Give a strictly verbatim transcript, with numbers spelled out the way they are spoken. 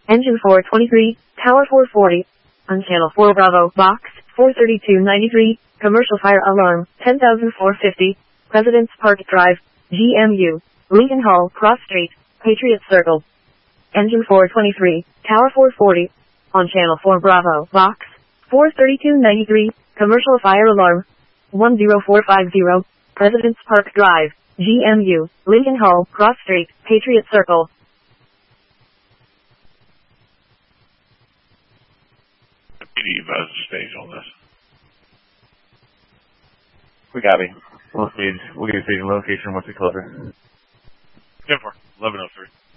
Engine four twenty-three, Tower four forty. On channel four Bravo, box four thirty-two ninety-three, commercial fire alarm, ten thousand four hundred fifty, President's Park Drive, G M U, Lincoln Hall, Cross Street, Patriot Circle. Engine four twenty-three, Tower four forty. On channel four Bravo, box four thirty-two ninety-three, commercial fire alarm, one zero four five zero, President's Park Drive, G M U, Lincoln Hall, Cross Street, Patriot Circle. P D advise the stage on this. We got it. We'll stage. We'll get a staging location once we close her. ten four, eleven oh three.